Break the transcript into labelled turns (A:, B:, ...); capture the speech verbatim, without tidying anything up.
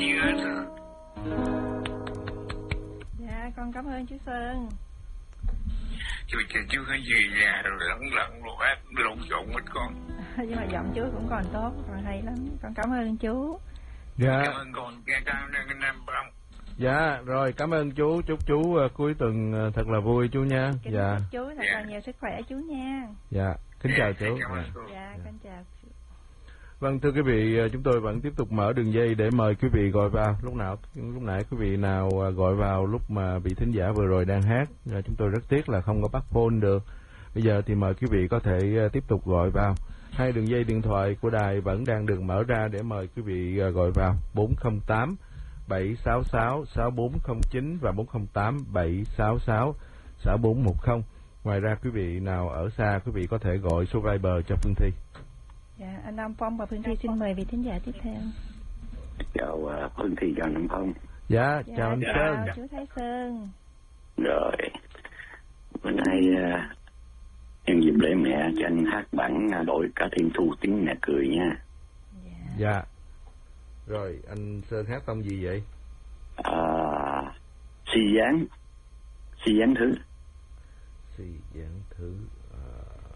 A: gì hết.
B: Dạ con cảm ơn chú Sơn.
A: Chú chú cái gì nhà rồi lẫn lẫn luôn á, lộn xộn hết con.
B: Nhưng mà giọng chú cũng còn tốt, còn hay lắm. Con cảm ơn chú.
C: Dạ.
A: Cảm ơn con, nghe cảm ơn Nam Phong.
C: Dạ, rồi cảm ơn chú, chúc chú uh, cuối tuần uh, thật là vui chú nha.
B: Kính
C: Dạ.
B: chúc chú thật
A: Dạ.
B: là nhiều sức khỏe chú nha.
C: Dạ, kính chào chú.
A: Cảm ơn
C: Dạ.
A: cô.
B: Dạ, con chào.
C: Vâng, thưa quý vị, chúng tôi vẫn tiếp tục mở đường dây để mời quý vị gọi vào. Lúc nào lúc nãy quý vị nào gọi vào lúc mà vị thính giả vừa rồi đang hát, chúng tôi rất tiếc là không có bắt phone được. Bây giờ thì mời quý vị có thể tiếp tục gọi vào. Hai đường dây điện thoại của đài vẫn đang được mở ra để mời quý vị gọi vào: bốn không tám bảy sáu sáu sáu bốn không chín và bốn không tám bảy sáu sáu sáu bốn một không. Ngoài ra quý vị nào ở xa, quý vị có thể gọi số Viber cho Phương Thi.
B: Dạ, anh Nam Phong và Phương Thi xin mời vị thính giả tiếp theo.
D: Chào uh, Phương Thi, chào Nam Phong.
C: Dạ,
B: Dạ,
C: chào anh
B: chào
C: Sơn.
B: chú Thái Sơn.
D: Rồi, bữa nay uh, nhân dịp lễ mẹ cho anh hát bản uh, Đổi Cả Thiên Thu Tiếng Mẹ Cười nha.
B: Dạ.
C: Dạ. Rồi, anh Sơn hát tông gì vậy?
D: Uh, si gián, si gián thứ.
C: Si gián thứ.